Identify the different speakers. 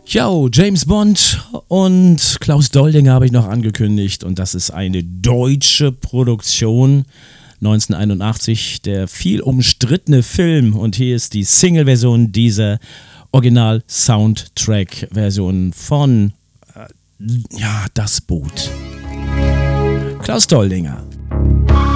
Speaker 1: Jo, James Bond und Klaus Doldinger habe ich noch angekündigt und das ist eine deutsche Produktion, 1981, der viel umstrittene Film und hier ist die Single-Version dieser Original-Soundtrack-Version von Das Boot. Klaus Doldinger.